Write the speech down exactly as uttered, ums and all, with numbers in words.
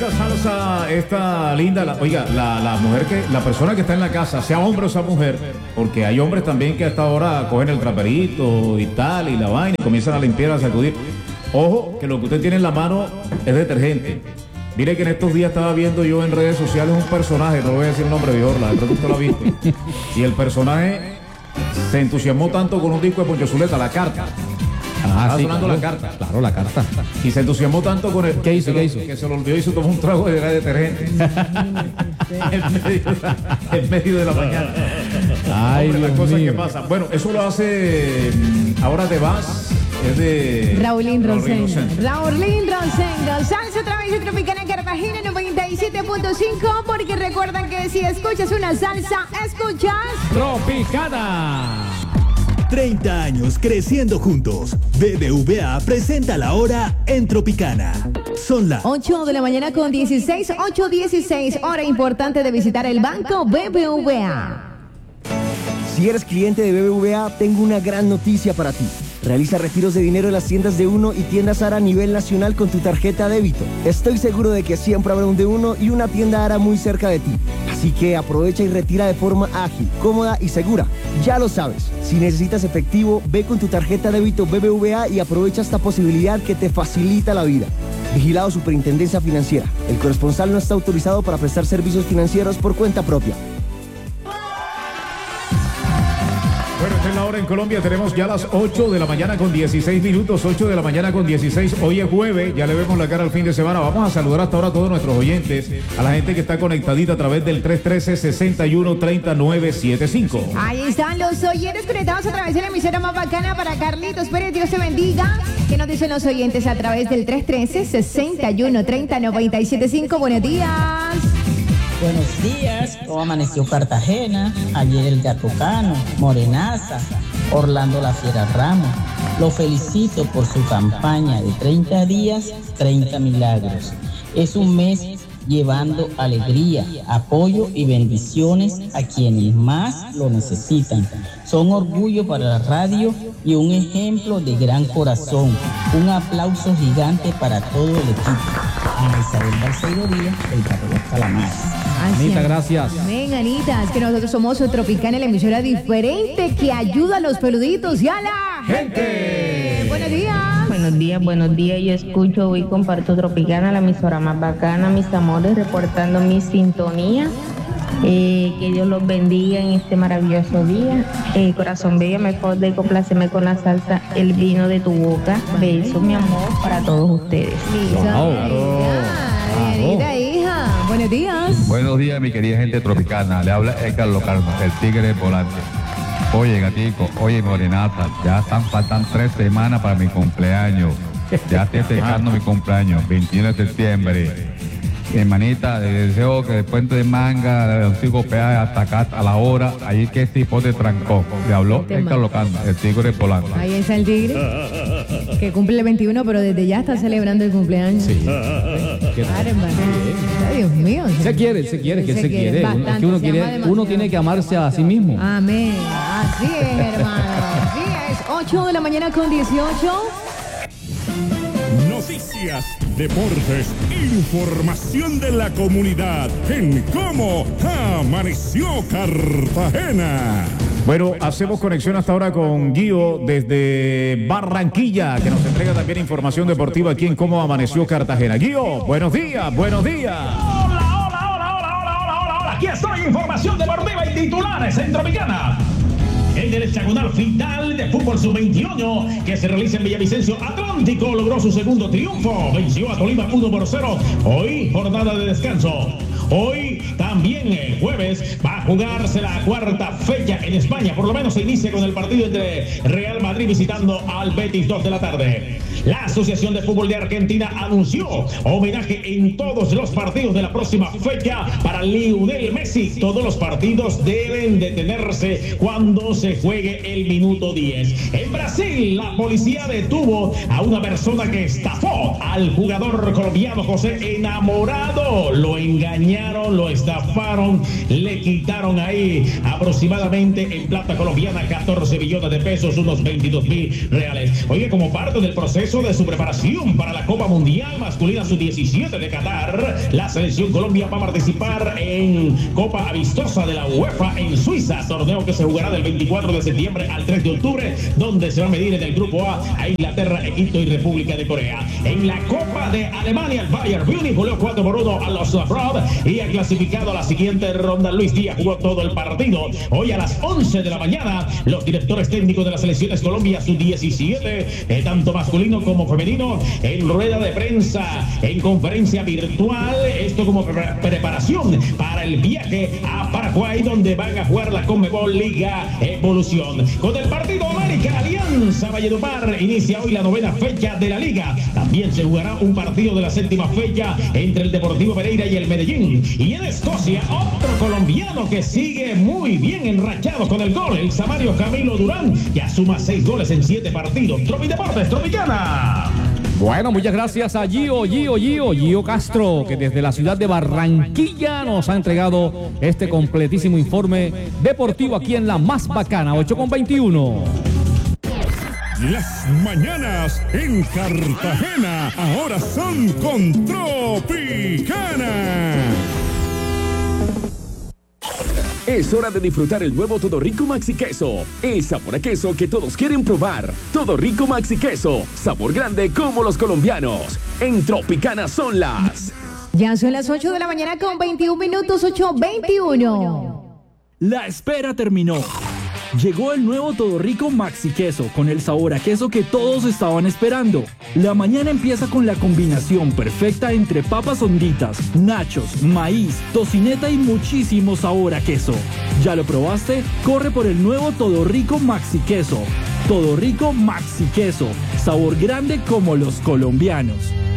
Salsa, esta linda, la, oiga, la, la mujer que, la persona que está en la casa, sea hombre o sea mujer, porque hay hombres también que hasta ahora cogen el traperito y tal, y la vaina, y comienzan a limpiar, a sacudir. Ojo, que lo que usted tiene en la mano es detergente. Mire que en estos días estaba viendo yo en redes sociales un personaje, no voy a decir el nombre de Orla, de pronto usted lo ha visto, y el personaje se entusiasmó tanto con un disco de Poncho Zuleta, La Carta. Ah, Estaba sí, sonando claro, La Carta. Claro, La Carta. Y se entusiasmó tanto con el... ¿Qué hizo? Que, ¿Qué hizo? que se lo olvidó y se tomó un trago de detergente. en, medio, en medio de la mañana. Ay, Hombre, las Dios cosas mío. que pasan. Bueno, eso lo hace mm, Ahora te vas. Es de Raulín Raulín Rosendo. Rosendo. Raulín Rosendo. Salsa a través de Tropicana Cartagena noventa y siete punto cinco. Porque recuerdan que si escuchas una salsa, escuchas Tropicana. treinta años creciendo juntos. B B V A presenta la hora en Tropicana. Son las ocho de la mañana con dieciséis, ocho dieciséis. Hora importante de visitar el banco B B V A. Si eres cliente de B B V A, tengo una gran noticia para ti. Realiza retiros de dinero en las tiendas de Uno y tiendas Ara a nivel nacional con tu tarjeta débito. Estoy seguro de que siempre habrá un de Uno y una tienda Ara muy cerca de ti. Así que aprovecha y retira de forma ágil, cómoda y segura. Ya lo sabes, si necesitas efectivo, ve con tu tarjeta débito B B V A y aprovecha esta posibilidad que te facilita la vida. Vigilado Superintendencia Financiera. El corresponsal no está autorizado para prestar servicios financieros por cuenta propia. Bueno, esta es la hora en Colombia. Tenemos ya las ocho de la mañana con dieciséis minutos. ocho de la mañana con dieciséis. Hoy es jueves. Ya le vemos la cara al fin de semana. Vamos a saludar hasta ahora a todos nuestros oyentes. A la gente que está conectadita a través del tres uno tres, seis uno, tres nueve siete cinco. Ahí están los oyentes conectados a través de la emisora más bacana para Carlitos Pérez. Dios te bendiga. ¿Qué nos dicen los oyentes a través del tres uno tres, seis uno, tres nueve siete cinco? Buenos días. Buenos días, ¿cómo amaneció Cartagena? Ayer el Gato Cano, Morenaza, Orlando La Fiera Ramos. Lo felicito por su campaña de treinta días, treinta milagros. Es un mes llevando alegría, apoyo y bendiciones a quienes más lo necesitan. Son orgullo para la radio y un ejemplo de gran corazón. Un aplauso gigante para todo el equipo. A Isabel Balseiro Díaz, el Carlos Calamares. Anita, gracias. Ven, Anita, es que nosotros somos Tropicana, la emisora diferente que ayuda a los peluditos y a la gente. Buenos días. Buenos días, buenos días. Yo escucho y comparto Tropicana, la emisora más bacana, mis amores, reportando mi sintonía. Eh, que Dios los bendiga en este maravilloso día. Eh, corazón bello, mejor de complacerme con la salsa El vino de tu boca. Besos, mi amor, para todos ustedes. Wow. Bienvenida, hija. Buenos días. Buenos días, mi querida gente tropicana. Le habla Edgar Locarno, el tigre volante. Oye, gatico, oye, morenata, ya están, faltan tres semanas para mi cumpleaños. Ya estoy festejando mi cumpleaños, veintiuno de septiembre. Hermanita, le deseo que el puente de Manga, el Cigo Peaje hasta acá a la hora, ahí que tipo de trancó. Le habló Edgar Locarno, el tigre volante. Ahí está el tigre, que cumple el veintiuno, pero desde ya está celebrando el cumpleaños. Sí. Qué hermano. Dios mío. Se quiere, se quiere, que Se se quiere, quiere. bastante, Es que uno, se ama quiere, demasiado. uno tiene que amarse a sí mismo. Amén. Así es, hermano. Así es. ocho de la mañana con dieciocho. Noticias, deportes, información de la comunidad en Cómo Amaneció Cartagena. Bueno, hacemos conexión hasta ahora con Guío desde Barranquilla, que nos entrega también información deportiva aquí en Cómo Amaneció Cartagena. Guío, buenos días, buenos días. Hola, hola, hola, hola, hola, hola, hola. Aquí estoy, información deportiva y titulares en Tropicana. En el hexagonal final de fútbol sub veintiuno que se realiza en Villavicencio, Atlántico logró su segundo triunfo. Venció a Tolima uno por cero. Hoy, jornada de descanso. Hoy, también el jueves, va a jugarse la cuarta fecha en España. Por lo menos se inicia con el partido entre Real Madrid visitando al Betis, dos de la tarde. La Asociación de Fútbol de Argentina anunció homenaje en todos los partidos de la próxima fecha para Lionel Messi. Todos los partidos deben detenerse cuando se juegue el minuto diez. En Brasil, la policía detuvo a una persona que estafó al jugador colombiano José Enamorado. Lo engañaron, lo estafaron, le quitaron ahí aproximadamente en plata colombiana catorce millones de pesos, unos veintidós mil reales. Oye, como parte del proceso progreso de su preparación para la Copa Mundial Masculina sub diecisiete de Qatar. La selección Colombia va a participar en Copa Amistosa de la UEFA en Suiza, torneo que se jugará del veinticuatro de septiembre al tres de octubre, donde se va a medir en el grupo A a Inglaterra, Egipto y República de Corea. En la Copa de Alemania, el Bayern Múnich goleó cuatro por uno a los Labroad y ha clasificado a la siguiente ronda. Luis Díaz jugó todo el partido. Hoy a las once de la mañana, los directores técnicos de las selecciones Colombia sub diecisiete, eh, tanto masculino como femenino, en rueda de prensa, en conferencia virtual, esto como pre preparación para el viaje a Paraguay, donde van a jugar la Conmebol Liga Evolución. Con el partido América Alianza Valledupar inicia hoy la novena fecha de la liga. También se jugará un partido de la séptima fecha entre el Deportivo Pereira y el Medellín. Y en Escocia, otro colombiano que sigue muy bien enrachado con el gol, el Samario Camilo Durán, ya suma seis goles en siete partidos. Tropi Deportes, Tropicana. Bueno, muchas gracias a Gio, Gio, Gio, Gio Castro, que desde la ciudad de Barranquilla nos ha entregado este completísimo informe deportivo aquí en la más bacana, ocho con veintiuno. Las mañanas en Cartagena ahora son con Tropicana. Es hora de disfrutar el nuevo Todo Rico Maxi Queso, el sabor a queso que todos quieren probar. Todo Rico Maxi Queso, sabor grande como los colombianos. En Tropicana son las... Ya son las ocho de la mañana con veintiún minutos, ocho veintiuno. La espera terminó. Llegó el nuevo Todo Rico Maxi Queso con el sabor a queso que todos estaban esperando. La mañana empieza con la combinación perfecta entre papas honditas, nachos, maíz, tocineta y muchísimo sabor a queso. ¿Ya lo probaste? Corre por el nuevo Todo Rico Maxi Queso. Todo Rico Maxi Queso, sabor grande como los colombianos.